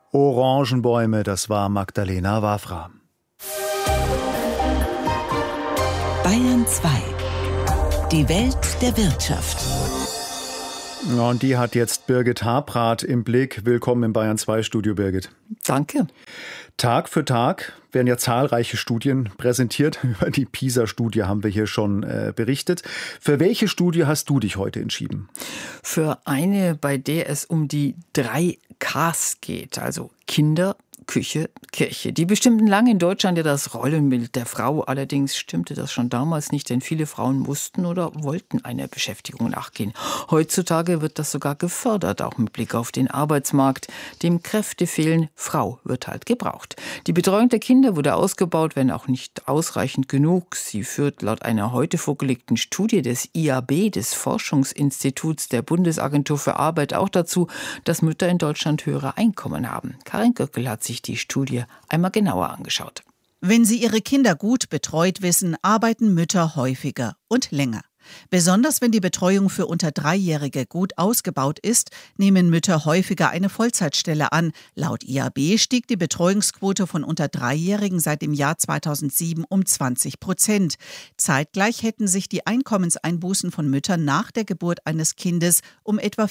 Orangenbäume, das war Magdalena Wafra. Bayern 2. Die Welt der Wirtschaft. Ja, und die hat jetzt Birgit Habrath im Blick. Willkommen im Bayern 2 Studio, Birgit. Danke. Tag für Tag werden ja zahlreiche Studien präsentiert. Über die PISA-Studie haben wir hier schon berichtet. Für welche Studie hast du dich heute entschieden? Für eine, bei der es um die 3 Ks geht, also Kinder, Küche, Kirche. Die bestimmten lange in Deutschland ja das Rollenbild der Frau. Allerdings stimmte das schon damals nicht, denn viele Frauen mussten oder wollten einer Beschäftigung nachgehen. Heutzutage wird das sogar gefördert, auch mit Blick auf den Arbeitsmarkt. Dem Kräfte fehlen, Frau wird halt gebraucht. Die Betreuung der Kinder wurde ausgebaut, wenn auch nicht ausreichend genug. Sie führt laut einer heute vorgelegten Studie des IAB, des Forschungsinstituts der Bundesagentur für Arbeit, auch dazu, dass Mütter in Deutschland höhere Einkommen haben. Karin Göckel hat sich die Studie einmal genauer angeschaut. Wenn sie ihre Kinder gut betreut wissen, arbeiten Mütter häufiger und länger. Besonders wenn die Betreuung für unter 3-Jährige gut ausgebaut ist, nehmen Mütter häufiger eine Vollzeitstelle an. Laut IAB stieg die Betreuungsquote von unter 3-Jährigen seit dem Jahr 2007 um 20%. Zeitgleich hätten sich die Einkommenseinbußen von Müttern nach der Geburt eines Kindes um etwa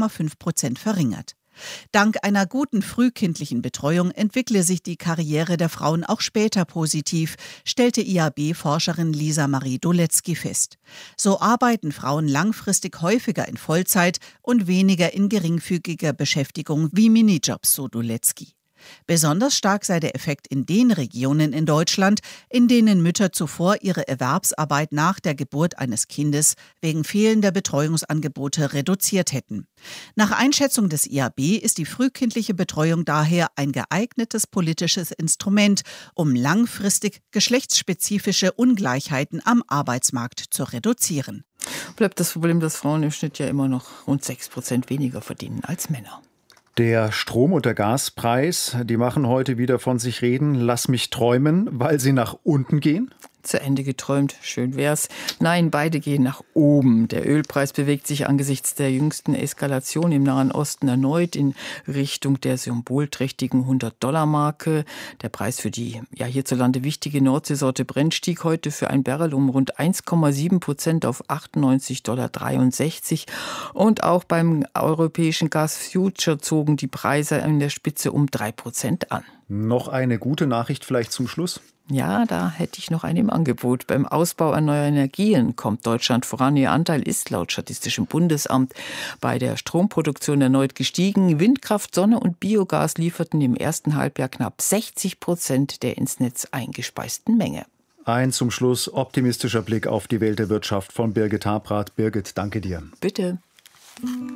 4,5% verringert. Dank einer guten frühkindlichen Betreuung entwickle sich die Karriere der Frauen auch später positiv, stellte IAB-Forscherin Lisa Marie Doletzky fest. So arbeiten Frauen langfristig häufiger in Vollzeit und weniger in geringfügiger Beschäftigung wie Minijobs, so Doletzky. Besonders stark sei der Effekt in den Regionen in Deutschland, in denen Mütter zuvor ihre Erwerbsarbeit nach der Geburt eines Kindes wegen fehlender Betreuungsangebote reduziert hätten. Nach Einschätzung des IAB ist die frühkindliche Betreuung daher ein geeignetes politisches Instrument, um langfristig geschlechtsspezifische Ungleichheiten am Arbeitsmarkt zu reduzieren. Bleibt das Problem, dass Frauen im Schnitt ja immer noch rund 6% weniger verdienen als Männer. Der Strom- und der Gaspreis, die machen heute wieder von sich reden. Lass mich träumen, weil sie nach unten gehen. Zu Ende geträumt, schön wär's. Nein, beide gehen nach oben. Der Ölpreis bewegt sich angesichts der jüngsten Eskalation im Nahen Osten erneut in Richtung der symbolträchtigen $100-Marke. Der Preis für die hierzulande wichtige Nordseesorte Brent stieg heute für ein Barrel um rund 1,7% auf $98,63 $. Und auch beim europäischen Gas-Future zogen die Preise in der Spitze um 3% an. Noch eine gute Nachricht vielleicht zum Schluss. Ja, da hätte ich noch eine im Angebot. Beim Ausbau erneuerbarer Energien kommt Deutschland voran. Ihr Anteil ist laut Statistischem Bundesamt bei der Stromproduktion erneut gestiegen. Windkraft, Sonne und Biogas lieferten im ersten Halbjahr knapp 60% der ins Netz eingespeisten Menge. Ein zum Schluss optimistischer Blick auf die Welt der Wirtschaft von Birgit Habrath. Birgit, danke dir. Bitte.